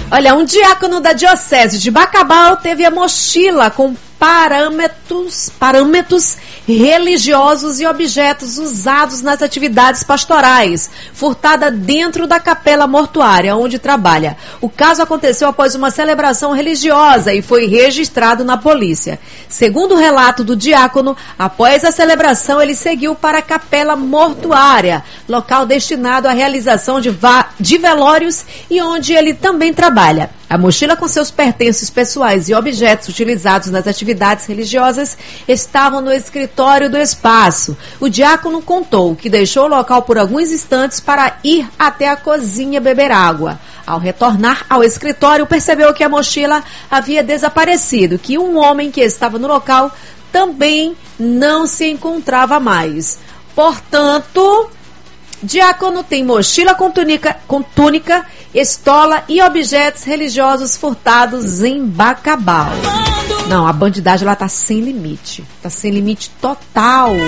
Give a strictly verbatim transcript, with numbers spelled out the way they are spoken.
Olha, um diácono da Diocese de Bacabal teve a mochila com parâmetros, parâmetros religiosos e objetos usados nas atividades pastorais, furtada dentro da capela mortuária onde trabalha. O caso aconteceu após uma celebração religiosa e foi registrado na polícia. Segundo o relato do diácono, após a celebração ele seguiu para a capela mortuária, local destinado à realização de, de velórios e onde ele também trabalha. A mochila com seus pertences pessoais e objetos utilizados nas atividades religiosas estavam no escritório do espaço. O diácono contou que deixou o local por alguns instantes para ir até a cozinha beber água. Ao retornar ao escritório, percebeu que a mochila havia desaparecido, que um homem que estava no local também não se encontrava mais. Portanto, diácono tem mochila com túnica, com túnica, estola e objetos religiosos furtados em Bacabal. Não, a bandidagem lá tá sem limite. Tá sem limite total.